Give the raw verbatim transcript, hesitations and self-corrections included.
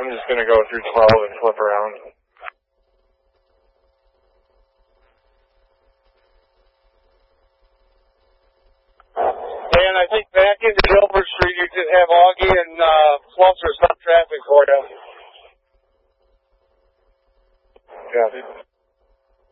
I'm just going to go through twelve and flip around. And I think back into Gilbert Street, you just have Augie and uh, Flusser some traffic for you. Yeah.